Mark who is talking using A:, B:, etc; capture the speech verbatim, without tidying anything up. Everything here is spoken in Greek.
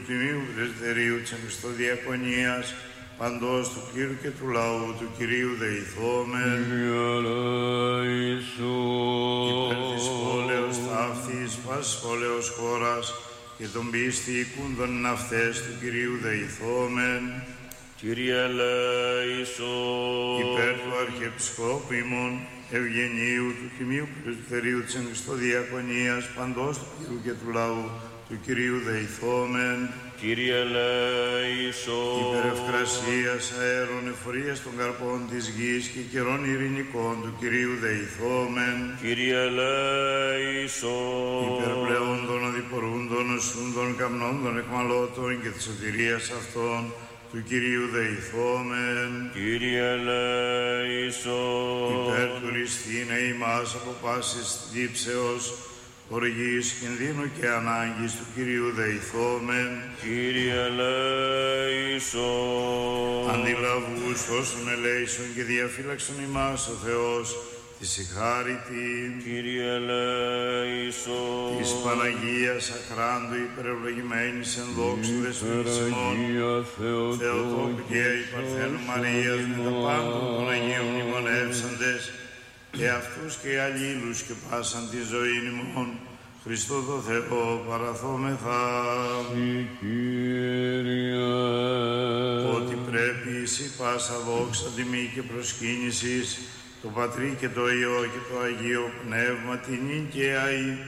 A: Τιμίου Πρεσβυτερίου της Χριστοδιακονίας, παντός του Κύριου και του λαού του Κυρίου δεηθόμεν.
B: Κύριε ελέησον.
A: Υπέρ της πόλεως ταύτης, πάσης πόλεως χώρας, και των πίστη οικούντων εν αυτές του Κυρίου δεηθόμεν.
B: Κύριε ελέησον.
A: Υπέρ του Αρχιεπισκόπου ημών Ευγενίου του Τιμίου Πρεσβυτερίου της Χριστοδιακονίας, παντός του Κύριου και του λαού του Κυρίου δεηθόμεν.
B: Κύριε ελέησον.
A: Υπέρ ευκρασίας αέρων εφορίας των καρπών της γης και καιρών ειρηνικών του Κυρίου δεηθόμεν.
B: Κύριε ελέησον.
A: Υπέρ πλεών των οδηπορούντων, οσούντων, καπνών εκμαλώτων και της σωτηρίας αυτών του Κυρίου δεηθόμεν.
B: Κύριε ελέησον.
A: Υπέρ του ρηστήνε ημάς από πάσης δίψεως, οργής, κινδύνου και ανάγκης του Κυρίου δεηθόμεν.
B: Κύριε ελέησον.
A: Αντιλαβούς όσων ελέησον και διαφύλαξον ημάς ο Θεός, της ηχάρητη,
B: Κύριε ελέησον.
A: της Παναγίας αχράντου υπερευλογημένης εν δόξου δεσποινής ημών, Θεοτόπου και η Παρθένου Μαρίας, με τα πάντων των Αγίων μνημονεύσαντες, και αυτούς και αλλήλους και πάσαν τη ζωή ημών, Χριστό το Θεό παραθόμεθα.
B: Κύριε.
A: Ότι πρέπει εις η πάσα δόξα, τιμή και προσκύνησης, το Πατρί και το Υιό και το Αγίο Πνεύμα, την νυν και αεί